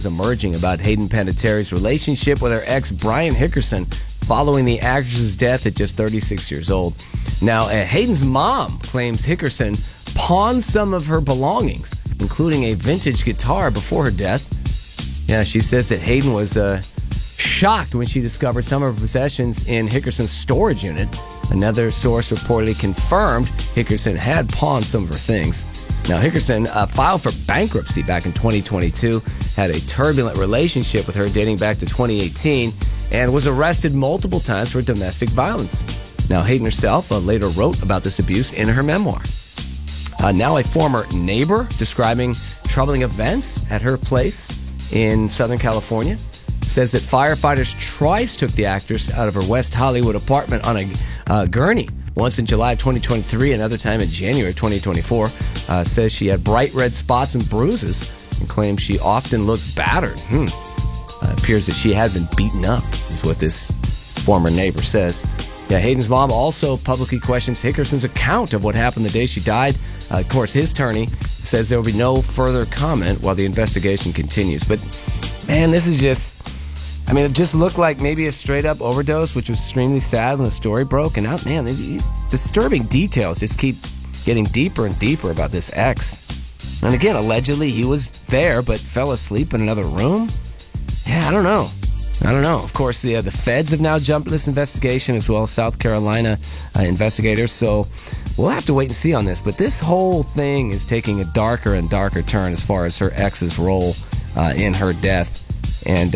is emerging about Hayden Panettiere's relationship with her ex, Brian Hickerson, following the actress's death at just 36 years old. Now, Hayden's mom claims Hickerson pawned some of her belongings, including a vintage guitar, before her death. Yeah, she says that Hayden was shocked when she discovered some of her possessions in Hickerson's storage unit. Another source reportedly confirmed Hickerson had pawned some of her things. Now, Hickerson filed for bankruptcy back in 2022, had a turbulent relationship with her dating back to 2018, and was arrested multiple times for domestic violence. Now, Hayden herself later wrote about this abuse in her memoir. Now, a former neighbor describing troubling events at her place in Southern California says that firefighters twice took the actress out of her West Hollywood apartment on a gurney. Once in July of 2023, another time in January of 2024. Says she had bright red spots and bruises and claims she often looked battered. Appears that she had been beaten up, is what this former neighbor says. Yeah, Hayden's mom also publicly questions Hickerson's account of what happened the day she died. Of course, his attorney says there will be no further comment while the investigation continues. But, man, this is just... it just looked like maybe a straight-up overdose, which was extremely sad when the story broke. And now, man, these disturbing details just keep getting deeper and deeper about this ex. And again, allegedly he was there but fell asleep in another room. Yeah, I don't know. Of course, the feds have now jumped this investigation, as well as South Carolina investigators. So we'll have to wait and see on this. But this whole thing is taking a darker and darker turn as far as her ex's role in her death. And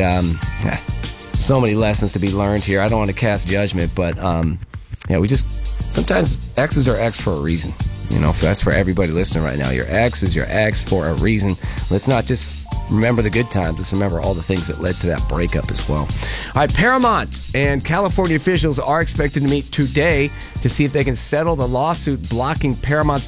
so many lessons to be learned here. I don't want to cast judgment, but we just sometimes exes are ex for a reason. That's for everybody listening right now. Your ex is your ex for a reason. Let's not just remember the good times. Let's remember all the things that led to that breakup as well. All right, Paramount and California officials are expected to meet today to see if they can settle the lawsuit blocking Paramount's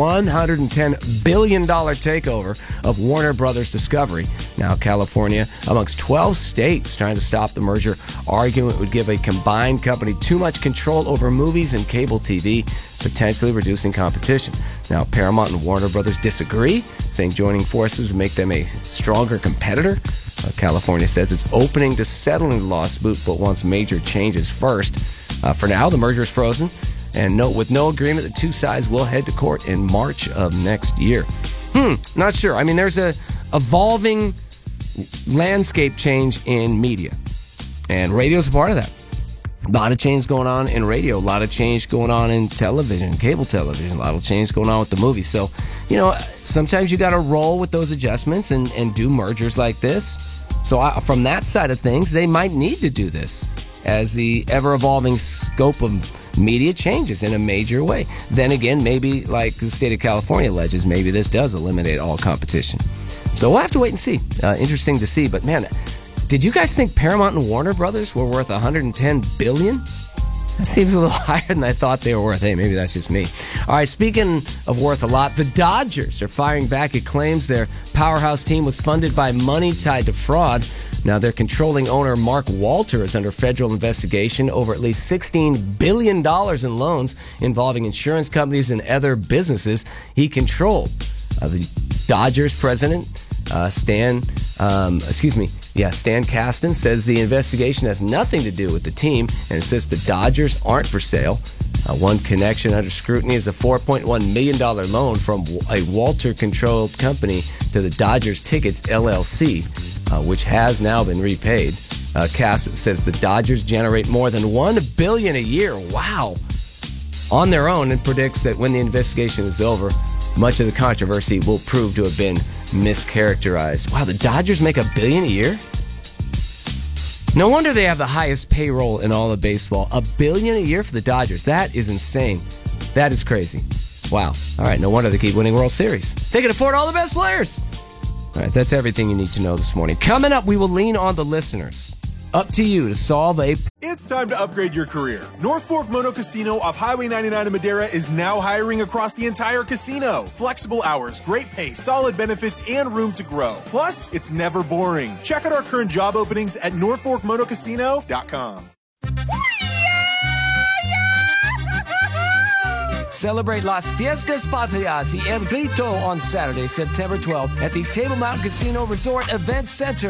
$110 billion takeover of Warner Brothers Discovery. Now, California, amongst 12 states trying to stop the merger, arguing it would give a combined company too much control over movies and cable TV, potentially reducing competition. Now, Paramount and Warner Brothers disagree, saying joining forces would make them a stronger competitor. California says it's opening to settling the lawsuit, but wants major changes first. For now, the merger is frozen, and with no agreement, the two sides will head to court in March of next year. Not sure. There's a evolving landscape change in media, and radio's a part of that. A lot of change going on in radio, a lot of change going on in television, cable television, a lot of change going on with the movies. So, sometimes you got to roll with those adjustments and do mergers like this. So from that side of things, they might need to do this as the ever-evolving scope of media changes in a major way. Then again, maybe like the state of California alleges, maybe this does eliminate all competition. So we'll have to wait and see. Interesting to see. But man, did you guys think Paramount and Warner Brothers were worth $110 billion? That seems a little higher than I thought they were worth. Hey, maybe that's just me. All right, speaking of worth a lot, the Dodgers are firing back at claims their powerhouse team was funded by money tied to fraud. Now, their controlling owner, Mark Walter, is under federal investigation over at least $16 billion in loans involving insurance companies and other businesses he controlled. The Dodgers president, Stan Kasten, says the investigation has nothing to do with the team and says the Dodgers aren't for sale. One connection under scrutiny is a $4.1 million loan from a Walter-controlled company to the Dodgers Tickets LLC, which has now been repaid. Kasten says the Dodgers generate more than $1 billion a year, wow, on their own, and predicts that when the investigation is over, much of the controversy will prove to have been mischaracterized. Wow, the Dodgers make $1 billion a year? No wonder they have the highest payroll in all of baseball. $1 billion a year for the Dodgers. That is insane. That is crazy. Wow. All right, no wonder they keep winning World Series. They can afford all the best players. All right, that's everything you need to know this morning. Coming up, we will lean on the listeners. Up to you to solve a... It's time to upgrade your career. North Fork Moto Casino off Highway 99 in Madera is now hiring across the entire casino. Flexible hours, great pay, solid benefits, and room to grow. Plus, it's never boring. Check out our current job openings at NorthForkMotoCasino.com. Celebrate Las Fiestas Patrias y El Grito on Saturday, September 12th at the Table Mountain Casino Resort Event Center.